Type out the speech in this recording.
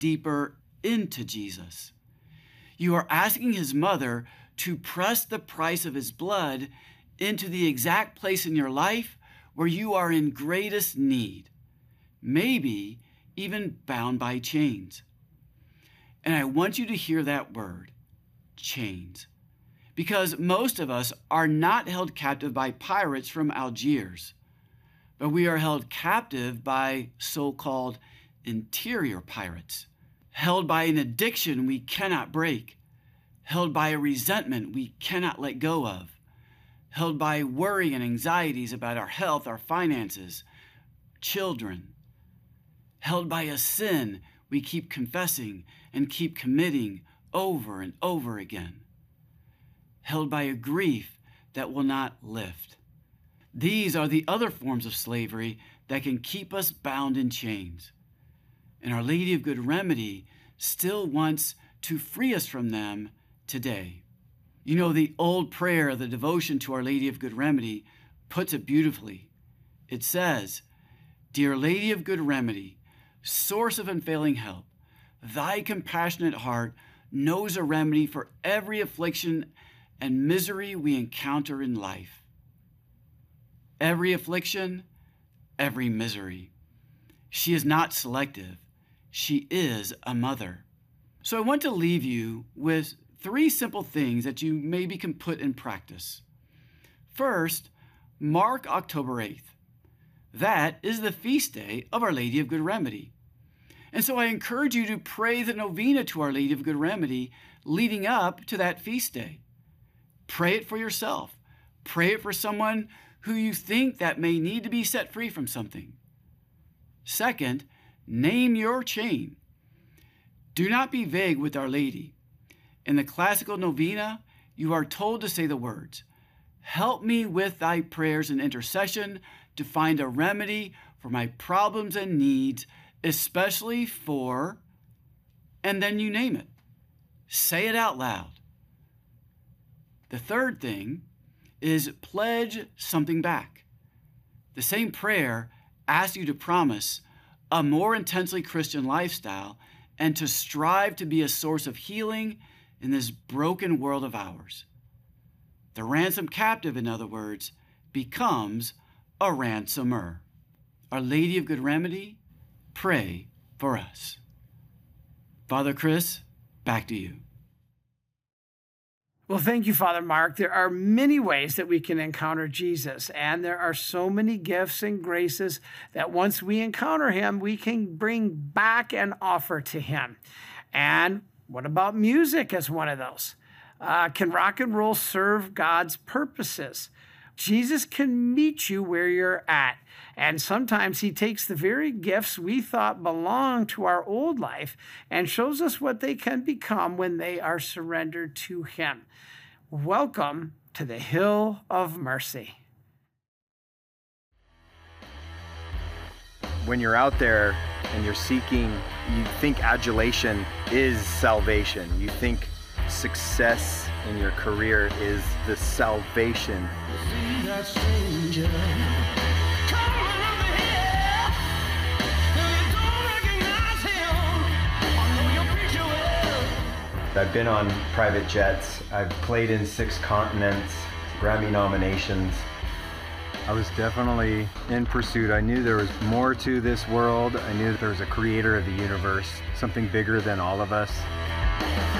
deeper into Jesus. You are asking his mother to press the price of his blood into the exact place in your life where you are in greatest need, maybe even bound by chains. And I want you to hear that word, chains, because most of us are not held captive by pirates from Algiers, but we are held captive by so-called interior pirates, held by an addiction we cannot break, held by a resentment we cannot let go of, held by worry and anxieties about our health, our finances, children, held by a sin we keep confessing and keep committing over and over again, held by a grief that will not lift. These are the other forms of slavery that can keep us bound in chains. And Our Lady of Good Remedy still wants to free us from them today. You know, the old prayer, the devotion to Our Lady of Good Remedy, puts it beautifully. It says, "Dear Lady of Good Remedy, source of unfailing help, thy compassionate heart knows a remedy for every affliction and misery we encounter in life." Every affliction, every misery. She is not selective. She is a mother. So I want to leave you with 3 simple things that you maybe can put in practice. First, mark October 8th. That is the feast day of Our Lady of Good Remedy. And so I encourage you to pray the novena to Our Lady of Good Remedy leading up to that feast day. Pray it for yourself. Pray it for someone who you think that may need to be set free from something. Second, name your chain. Do not be vague with Our Lady. In the classical novena, you are told to say the words, "Help me with thy prayers and intercession to find a remedy for my problems and needs, especially for," and then you name it. Say it out loud. The third thing is pledge something back. The same prayer asks you to promise a more intensely Christian lifestyle and to strive to be a source of healing in this broken world of ours. The ransomed captive, in other words, becomes a ransomer. Our Lady of Good Remedy, pray for us. Father Chris, back to you. Well, thank you, Father Mark. There are many ways that we can encounter Jesus, and there are so many gifts and graces that once we encounter him, we can bring back and offer to him. And what about music as one of those? Can rock and roll serve God's purposes? Jesus can meet you where you're at. And sometimes he takes the very gifts we thought belonged to our old life and shows us what they can become when they are surrendered to him. Welcome to the Hill of Mercy. When you're out there and you're seeking, you think adulation is salvation. You think success in your career is the salvation. I've been on private jets. I've played in 6 continents, Grammy nominations. I was definitely in pursuit. I knew there was more to this world. I knew that there was a creator of the universe, something bigger than all of us.